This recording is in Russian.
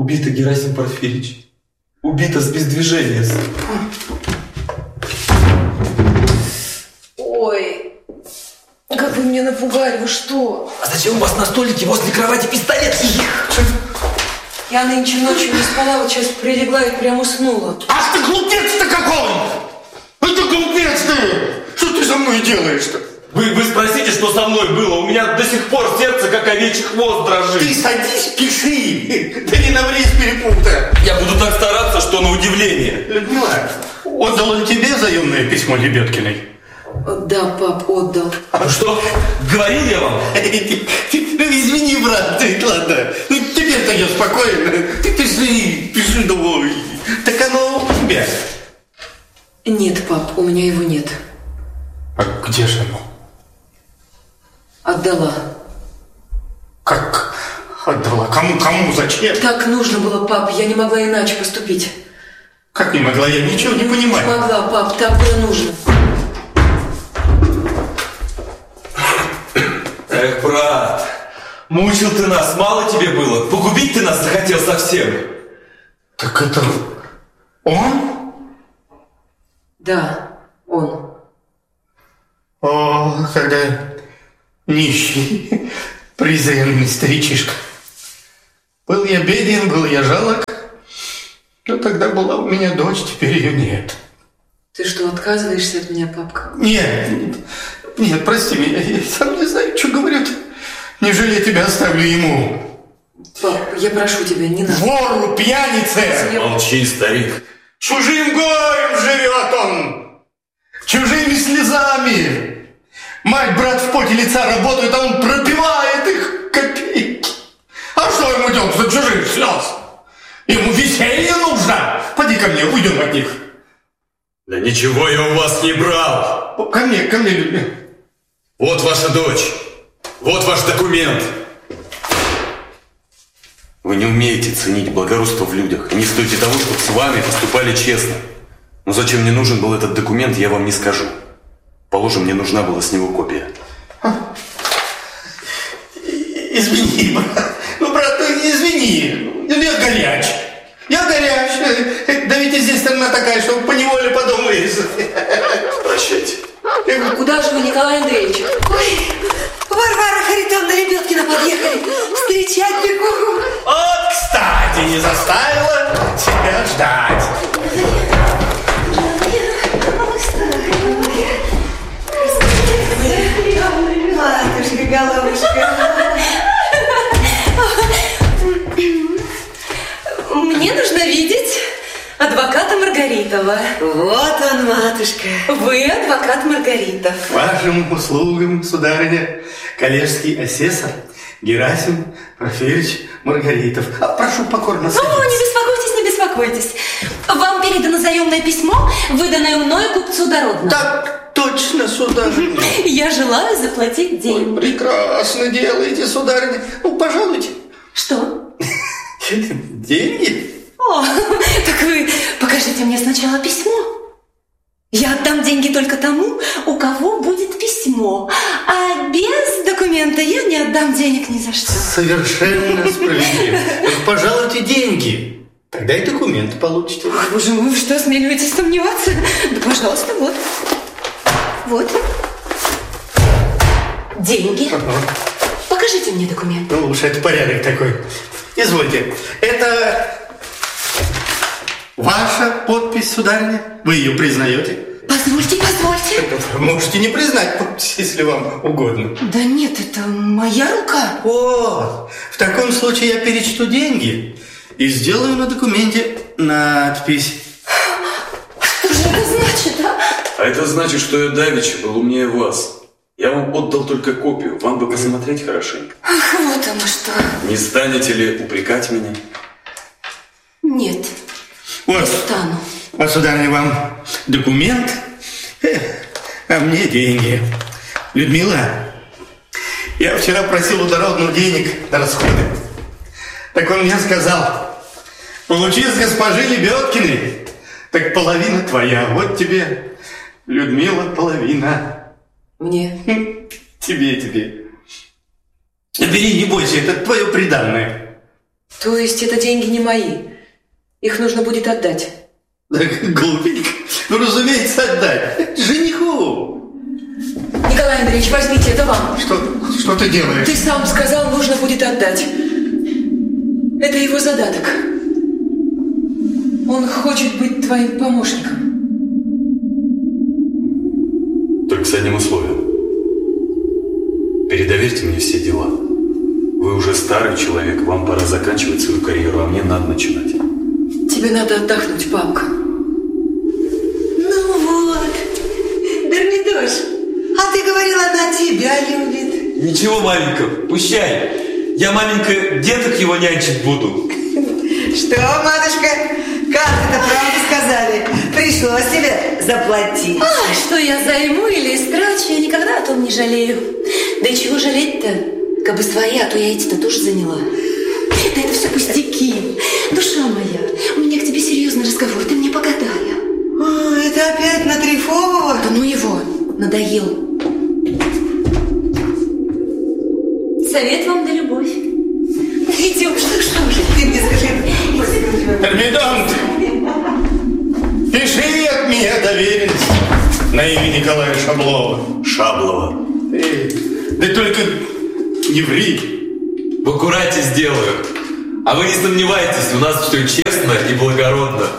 Убито Герасим Порфирич. Убито с бездвижения. Ой, как вы меня напугали, вы что? А зачем у вас на столике возле кровати пистолет? Я нынче ночью не спала, вот сейчас прилегла и прям уснула. Ах ты глупец-то какой! Это глупец ты! Что ты со мной делаешь-то? Вы спросите, что со мной было. У меня до сих пор сердце, как овечий хвост, дрожит. Ты садись, пиши! Да не наври с перепута! Я буду так стараться, что на удивление. Людмила, отдал он тебе заемное письмо Лебедкиной? Да, пап, отдал. А что? Говорил я вам? Извини, брат, ты, ладно. Теперь-то я спокоен. Ты пиши давай. Так оно у тебя. Нет, пап, у меня его нет. А где же оно? Отдала. Как отдала? Кому? Зачем? Так нужно было, пап, я не могла иначе поступить. Как не могла? Я ничего не понимаю. Не могла, пап, так было нужно. Эх, брат, мучил ты нас, мало тебе было? Погубить ты нас захотел совсем. Так это он? Да, он. О, когда нищий, презренный старичишка. Был я беден, был я жалок, но тогда была у меня дочь, теперь ее нет. Ты что, отказываешься от меня, папка? Нет, прости меня, я сам не знаю, что говорю-то. Неужели я тебя оставлю ему? Пап, я прошу тебя, не надо. Вору, пьянице! Молчи, старик. Чужим горем живет он! Чужими слезами! Мать, брат в поте лица работают, а он пропивает их копейки. А что ему делать за чужих слез? Ему веселье нужно! Поди ко мне, уйдем от них. Да ничего я у вас не брал. Ко мне, Людмила. Вот ваша дочь. Вот ваш документ. Вы не умеете ценить благородство в людях и не стоите того, чтобы с вами поступали честно. Но зачем мне нужен был этот документ, я вам не скажу. Положим, мне нужна была с него копия. Извини, брат. Брат, извини. Я горяч. Да ведь и здесь страна такая, что поневоле подумаешь. Прощайте. Куда же вы, Николай Андреевич? Ой, Варвара Харитоновна Лебедкина подъехали. Встречать бегу. Вот, кстати, не заставила себя ждать. Матушка, головушка. Мне нужно видеть адвоката Маргаритова. Вот он, матушка. Вы адвокат Маргаритов. К вашим услугам, сударыня, коллежский асессор Герасим Порфирич Маргаритов. Прошу покорно садиться. Не беспокойтесь. Вам передано заемное письмо, выданное мною купцу Дородному. Так точно, сударыня. Я желаю заплатить деньги. Прекрасно делаете, сударыня. Пожалуйте. Что? Деньги? О, так вы покажите мне сначала письмо. Я отдам деньги только тому, у кого будет письмо. А без документа я не отдам денег ни за что. Совершенно справедливо. Так пожалуйте деньги. Тогда и документы получите. Ой, боже мой, вы что, осмеливаетесь сомневаться? Да, пожалуйста, вот. Вот. Деньги. Покажите мне документ. Ну уж это порядок такой. Извольте. Это ваша подпись, сударыня? Вы ее признаете? Позвольте. Можете не признать подпись, если вам угодно. Да нет, это моя рука. Вот. В таком случае я перечту деньги и сделаю на документе надпись. Что же это значит, а? А это значит, что я давеча был умнее вас. Я вам отдал только копию. Вам бы посмотреть хорошенько. Ах, вот оно что. Не станете ли упрекать меня? Нет, Вот. не стану. Вот, сударыня, вам документ, а мне деньги. Людмила, я вчера просил у Дородного денег на расходы. Так он мне сказал: получи с госпожи Лебедкиной, так половина твоя. Вот тебе, Людмила, половина. Мне? Тебе. Бери, не бойся, это твое приданное. То есть это деньги не мои? Их нужно будет отдать? Да, глупенько. Ну, разумеется, отдать. Жениху. Николай Андреевич, возьмите, это вам. Что ты делаешь? Ты сам сказал, нужно будет отдать. Это его задаток. Он хочет быть твоим помощником. Только с одним условием. Передоверьте мне все дела. Вы уже старый человек, вам пора заканчивать свою карьеру, а мне надо начинать. Тебе надо отдохнуть, папка. Ну вот, Дормидош, а ты говорила, она тебя любит. Ничего, маменька, пущай. Я, маменька, деток его нянчить буду. Что, матушка, как это правду сказали? Пришлось тебе заплатить. А, что я займу или истрачу, я никогда о том не жалею. Да и чего жалеть-то? Как бы свои, а то я эти-то тоже заняла. Да это все пустяки. Душа моя, у меня к тебе серьезный разговор, ты мне погадай. Это опять на Трифового? Да ну его, надоел. Совет вам да любовь. Идем, что же? Ты мне скажи. Термидонт, пиши от меня доверенность на имя Николая Шаблова. Шаблова. Да только не ври. В аккурате сделаю. А вы не сомневайтесь, у нас все честно и благородно.